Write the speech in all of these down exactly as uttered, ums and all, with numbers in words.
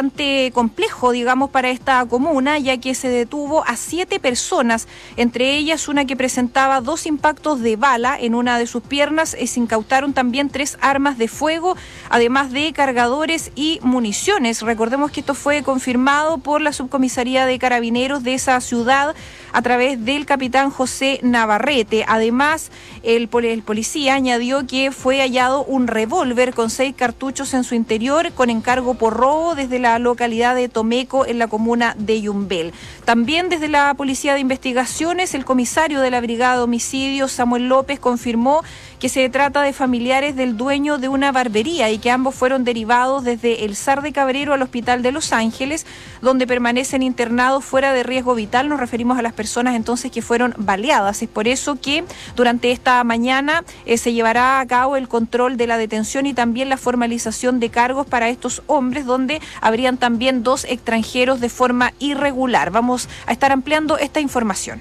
bastante complejo, digamos, para esta comuna, ya que se detuvo a siete personas, entre ellas una que presentaba dos impactos de bala en una de sus piernas. Se incautaron también tres armas de fuego, además de cargadores y municiones. Recordemos que esto fue confirmado por la subcomisaría de Carabineros de esa ciudad a través del capitán José Navarrete. Además, el, el policía añadió que fue hallado un revólver con seis cartuchos en su interior, con encargo por robo desde la localidad de Tomeco, en la comuna de Yumbel. También desde la Policía de Investigaciones, el comisario de la Brigada de Homicidios, Samuel López, confirmó que se trata de familiares del dueño de una barbería y que ambos fueron derivados desde el S A R de Cabrero al Hospital de Los Ángeles, donde permanecen internados fuera de riesgo vital. Nos referimos a las personas entonces que fueron baleadas. Es por eso que durante esta mañana eh, se llevará a cabo el control de la detención y también la formalización de cargos para estos hombres, donde habrían también dos extranjeros de forma irregular. Vamos a estar ampliando esta información.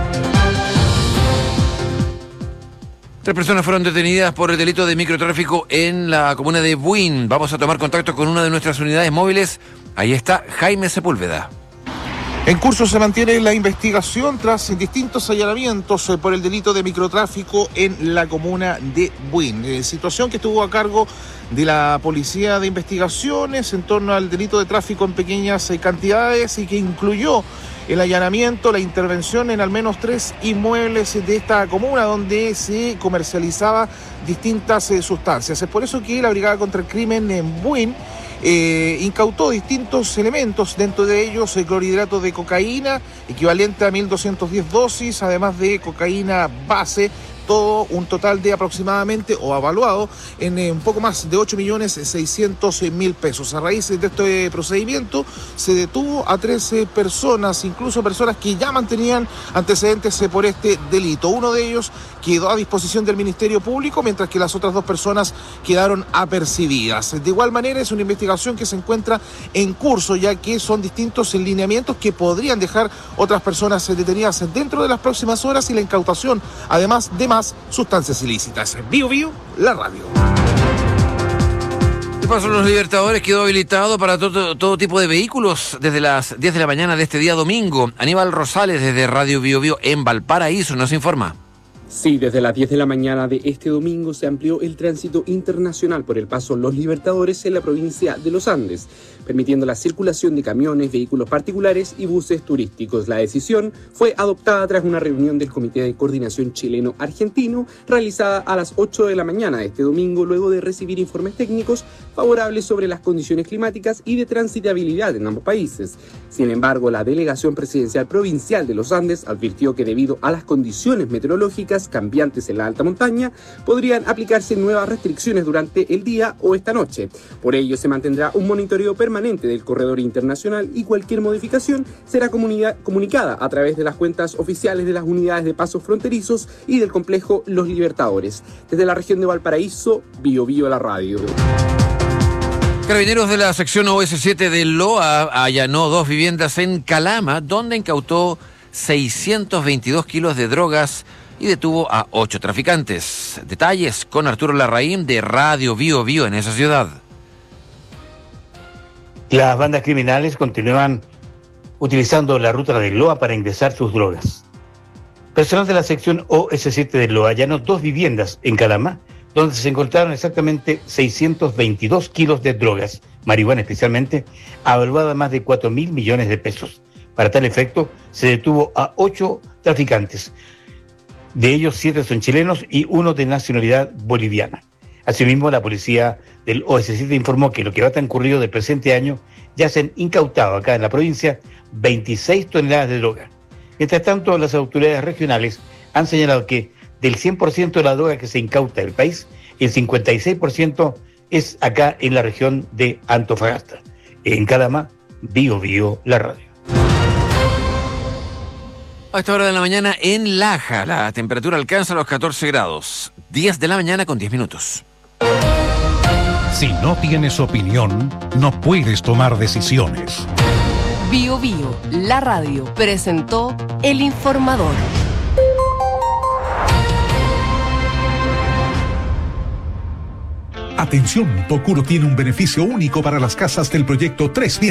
Tres personas fueron detenidas por el delito de microtráfico en la comuna de Buin. Vamos a tomar contacto con una de nuestras unidades móviles. Ahí está Jaime Sepúlveda. En curso se mantiene la investigación tras distintos allanamientos por el delito de microtráfico en la comuna de Buin. Eh, situación que estuvo a cargo de la Policía de Investigaciones en torno al delito de tráfico en pequeñas cantidades y que incluyó el allanamiento, la intervención en al menos tres inmuebles de esta comuna donde se comercializaba distintas eh, sustancias. Es por eso que la Brigada contra el Crimen en Buin eh, incautó distintos elementos, dentro de ellos el clorhidrato de cocaína, equivalente a mil doscientas diez dosis, además de cocaína base, todo un total de aproximadamente, o evaluado, en eh, un poco más de ocho millones seiscientos mil pesos. A raíz de este procedimiento se detuvo a trece personas, incluso personas que ya mantenían antecedentes eh, por este delito. Uno de ellos quedó a disposición del Ministerio Público, mientras que las otras dos personas quedaron apercibidas. De igual manera, es una investigación que se encuentra en curso, ya que son distintos lineamientos que podrían dejar otras personas detenidas dentro de las próximas horas y la incautación, además de más sustancias ilícitas. Bio Bio, la radio. El Paso de los Libertadores quedó habilitado para todo, todo tipo de vehículos desde las diez de la mañana de este día domingo. Aníbal Rosales, desde Radio Bio Bio en Valparaíso, nos informa. Sí, desde las diez de la mañana de este domingo se amplió el tránsito internacional por el Paso Los Libertadores en la provincia de Los Andes, permitiendo la circulación de camiones, vehículos particulares y buses turísticos. La decisión fue adoptada tras una reunión del Comité de Coordinación Chileno-Argentino realizada a las ocho de la mañana de este domingo, luego de recibir informes técnicos favorables sobre las condiciones climáticas y de transitabilidad en ambos países. Sin embargo, la Delegación Presidencial Provincial de Los Andes advirtió que debido a las condiciones meteorológicas cambiantes en la alta montaña, podrían aplicarse nuevas restricciones durante el día o esta noche. Por ello, se mantendrá un monitoreo permanente del corredor internacional y cualquier modificación será comunica- comunicada a través de las cuentas oficiales de las unidades de pasos fronterizos y del complejo Los Libertadores. Desde la región de Valparaíso, Bio Bio la radio. Carabineros de la sección O S siete de Loa allanó dos viviendas en Calama, donde incautó seiscientos veintidós kilos de drogas y detuvo a ocho traficantes. Detalles con Arturo Larraín de Radio Bio Bio en esa ciudad. Las bandas criminales continúan utilizando la ruta de Loa para ingresar sus drogas. Personal de la sección O S siete de Loa allanó dos viviendas en Calama, donde se encontraron exactamente seiscientos veintidós kilos de drogas, marihuana especialmente, avaluada a más de cuatro mil millones de pesos. Para tal efecto, se detuvo a ocho traficantes. De ellos, siete son chilenos y uno de nacionalidad boliviana. Asimismo, la policía del O S siete informó que lo que va transcurrido del presente año ya se han incautado acá en la provincia veintiséis toneladas de droga. Mientras tanto, las autoridades regionales han señalado que del cien por ciento de la droga que se incauta del país, el cincuenta y seis por ciento es acá en la región de Antofagasta. En Calama, Bio Bio, la radio. A esta hora de la mañana en Laja, la temperatura alcanza los catorce grados. diez de la mañana con diez minutos. Si no tienes opinión, no puedes tomar decisiones. Bio Bio, la radio, presentó El Informador. Atención, Tokuro tiene un beneficio único para las casas del proyecto tres